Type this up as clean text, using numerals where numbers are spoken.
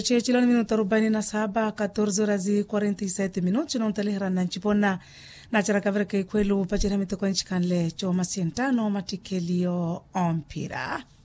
Chechilani minuto 47, 14 horas e 47 minutos, não talihara na nchipona na charakavira ke kwelu pachira mitoko nchikanle choma sientano matikelio ompira.